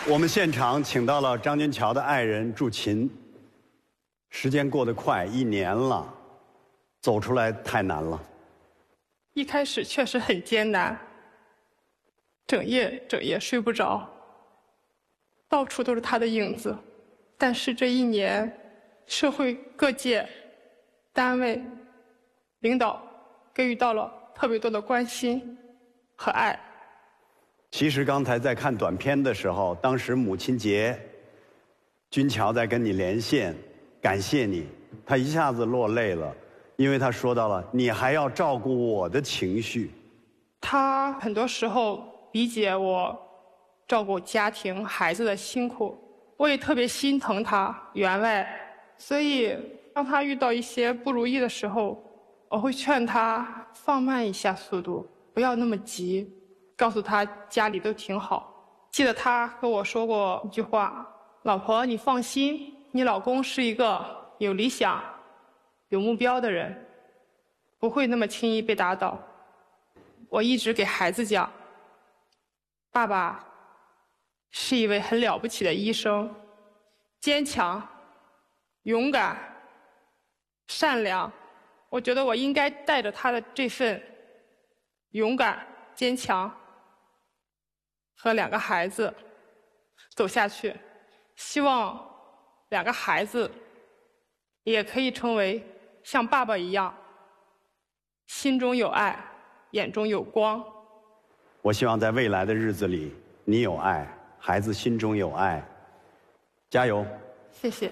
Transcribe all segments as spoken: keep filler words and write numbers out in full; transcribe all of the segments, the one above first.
我们现场请到了张君桥的爱人祝琴。时间过得快，一年了，走出来太难了。 一开始确实很艰难，整夜整夜睡不着，到处都是他的影子。但是这一年，社会各界、单位、领导给予到了特别多的关心和爱。 其实刚才在看短片的时候，当时母亲节，君桥在跟你连线，感谢你，他一下子落泪了，因为他说到了你还要照顾我的情绪。 他很多时候理解我照顾家庭孩子的辛苦，我也特别心疼他员外，所以当他遇到一些不如意的时候，我会劝他放慢一下速度，不要那么急，告诉他家里都挺好。记得他跟我说过一句话：老婆，你放心，你老公是一个有理想、有目标的人，不会那么轻易被打倒。我一直给孩子讲，爸爸是一位很了不起的医生，坚强、勇敢、善良。我觉得我应该带着他的这份勇敢、坚强和两个孩子走下去，希望两个孩子也可以成为像爸爸一样，心中有爱，眼中有光。 我希望在未来的日子里，你有爱，孩子心中有爱，加油！ 谢谢。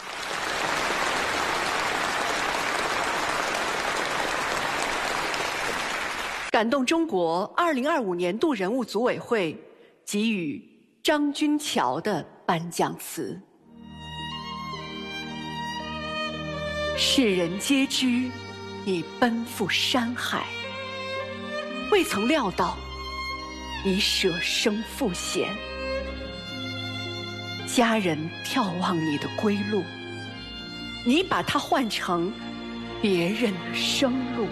感动中国二零二五年度人物组委会给予张君桥的颁奖词。世人皆知你奔赴山海，未曾料到你舍生赴险。家人眺望你的归路，你把它换成别人的生路。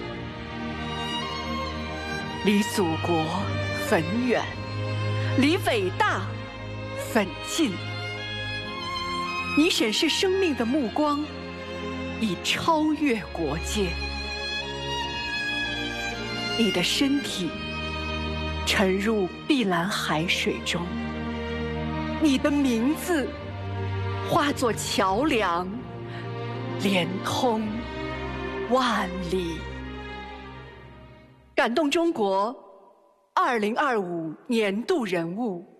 离祖国很远，离伟大很近。你审视生命的目光已超越国界。你的身体沉入碧蓝海水中，你的名字化作桥梁，连通万里。感动中国二零二五年度人物